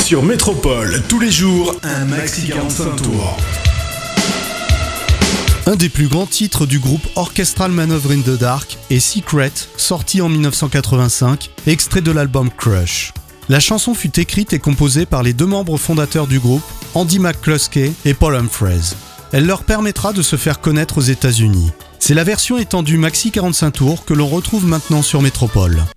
Sur Métropole, tous les jours, un maxi 45 tours. Un des plus grands titres du groupe Orchestral Manœuvre in the Dark est Secret, sorti en 1985, extrait de l'album Crush. La chanson fut écrite et composée par les deux membres fondateurs du groupe, Andy McCluskey et Paul Humphreys. Elle leur permettra de se faire connaître aux États-Unis. C'est la version étendue maxi 45 tours que l'on retrouve maintenant sur Métropole.